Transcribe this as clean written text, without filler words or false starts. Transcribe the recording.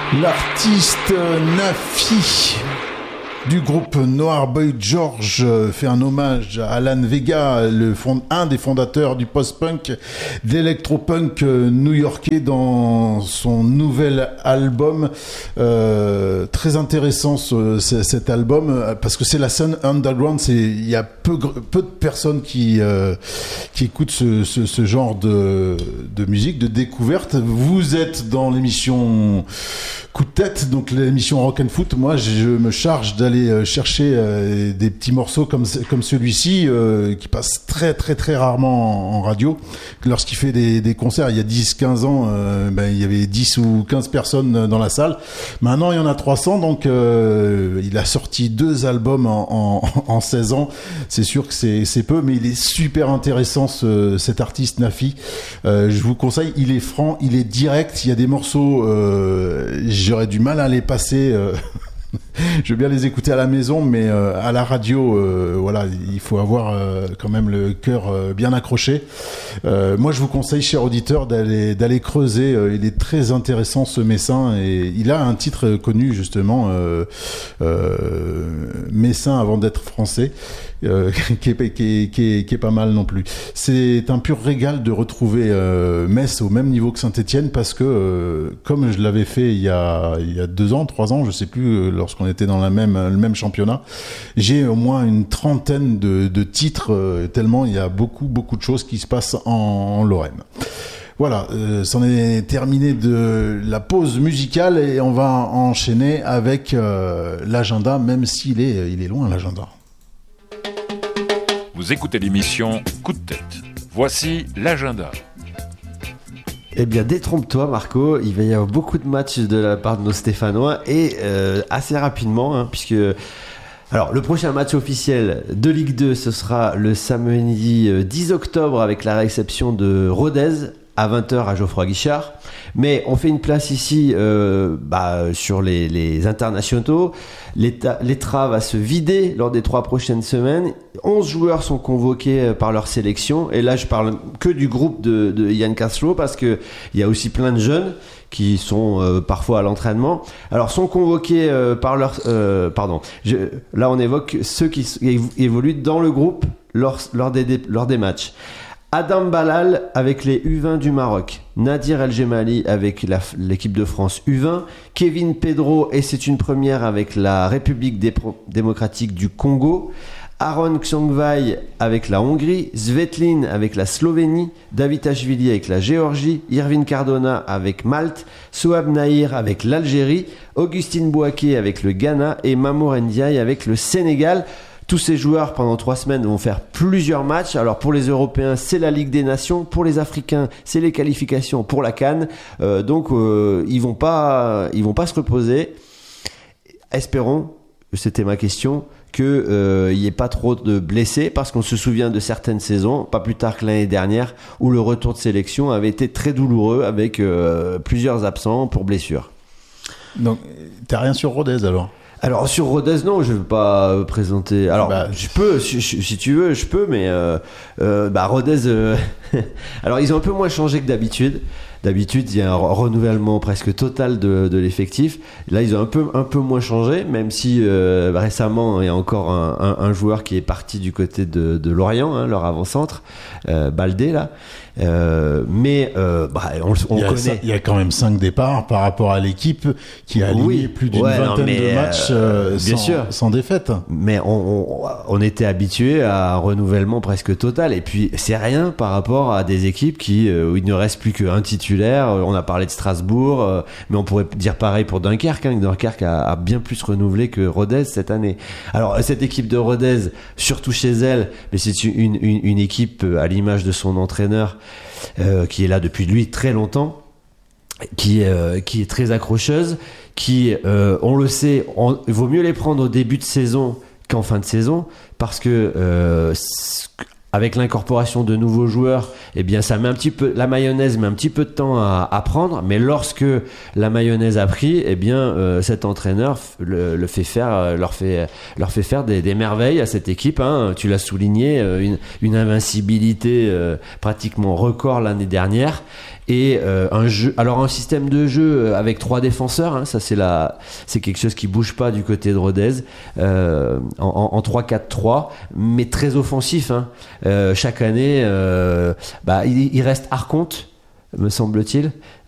L'artiste Nafi du groupe Noir Boy George fait un hommage à Alan Vega, un des fondateurs du post-punk, d'électropunk new-yorkais dans son nouvel album. Très intéressant cet album parce que c'est la scène underground. Il y a peu de personnes qui écoutent ce genre de musique, de découverte. Vous êtes dans l'émission Coup de tête, donc l'émission Rock and Foot. Moi, je me charge d'aller chercher des petits morceaux comme celui-ci qui passe très très très rarement en radio. Lorsqu'il fait des concerts il y a 10-15 ans, il y avait 10 ou 15 personnes dans la salle. Maintenant il y en a 300, donc il a sorti 2 albums en 16 ans. C'est sûr que c'est peu, mais il est super intéressant cet artiste Nafi. Je vous conseille, il est franc, il est direct. Il y a des morceaux, j'aurais du mal à les passer. Je veux bien les écouter à la maison, mais à la radio, voilà, il faut avoir quand même le cœur bien accroché. Moi, je vous conseille, cher auditeur, d'aller creuser. Il est très intéressant, ce Messin, et il a un titre connu justement, Messin avant d'être français. Qui est pas mal non plus. C'est un pur régal de retrouver Metz au même niveau que Saint-Étienne parce que comme je l'avais fait il y a 2 ans, 3 ans, je sais plus, lorsqu'on était dans le même championnat, j'ai au moins une trentaine de titres tellement il y a beaucoup de choses qui se passent en Lorraine. Voilà, c'en est terminé de la pause musicale et on va enchaîner avec l'agenda, même s'il est loin l'agenda. Vous écoutez l'émission Coup de tête. Voici l'agenda. Eh bien, détrompe-toi, Marco. Il va y avoir beaucoup de matchs de la part de nos Stéphanois et assez rapidement, puisque... Alors, le prochain match officiel de Ligue 2, ce sera le samedi 10 octobre avec la réception de Rodez à 20h à Geoffroy Guichard. Mais on fait une place ici sur les internationaux. L'Étra va se vider lors des 3 prochaines semaines. 11 joueurs sont convoqués par leur sélection. Et là, je parle que du groupe de Yann Castro parce qu'il y a aussi plein de jeunes qui sont parfois à l'entraînement. Alors, sont convoqués par leur... là, on évoque ceux qui évoluent dans le groupe lors des matchs. Adam Balal avec les U20 du Maroc, Nadir El Gemali avec l'équipe de France U20, Kevin Pedro, et c'est une première, avec la République démocratique du Congo, Aaron Ksongvai avec la Hongrie, Svetlin avec la Slovénie, Davitashvili avec la Géorgie, Irvin Cardona avec Malte, Souab Nahir avec l'Algérie, Augustine Bouaké avec le Ghana et Mamour Ndiaye avec le Sénégal. Tous ces joueurs, pendant 3 semaines, vont faire plusieurs matchs. Alors, pour les Européens, c'est la Ligue des Nations. Pour les Africains, c'est les qualifications pour la CAN. Donc, ils vont pas se reposer. Espérons, c'était ma question, qu'il n'y ait pas trop de blessés, parce qu'on se souvient de certaines saisons, pas plus tard que l'année dernière, où le retour de sélection avait été très douloureux, avec plusieurs absents pour blessures. Donc, t'as rien sur Rodez alors ? Alors sur Rodez, non, je ne veux pas présenter. Alors je peux, si tu veux, je peux, mais Rodez. Alors ils ont un peu moins changé que d'habitude. D'habitude, il y a un renouvellement presque total de l'effectif. Là, ils ont un peu moins changé, même si récemment, il y a encore un joueur qui est parti du côté de Lorient, leur avant-centre, Baldé, là. Mais on connaît. Il y a quand même 5 départs par rapport à l'équipe qui a aligné plus d'une vingtaine de matchs sans défaite. Mais on était habitué à un renouvellement presque total. Et puis, c'est rien par rapport à des équipes où il ne reste plus qu'un titulaire. On a parlé de Strasbourg, mais on pourrait dire pareil pour Dunkerque. Dunkerque a bien plus renouvelé que Rodez cette année. Alors, cette équipe de Rodez, surtout chez elle, mais c'est une équipe à l'image de son entraîneur, qui est là depuis lui très longtemps, qui est très accrocheuse, on le sait, il vaut mieux les prendre au début de saison qu'en fin de saison, parce que avec l'incorporation de nouveaux joueurs, eh bien ça met un petit peu, la mayonnaise met un petit peu de temps à prendre, mais lorsque la mayonnaise a pris, eh bien cet entraîneur leur fait faire des merveilles à cette équipe, hein. Tu l'as souligné, une invincibilité pratiquement record l'année dernière. Et un système de jeu avec 3 défenseurs, hein, ça c'est quelque chose qui bouge pas du côté de Rodez, en 3-4-3, mais très offensif, hein. Chaque année, il reste Arconte, me semble-t-il,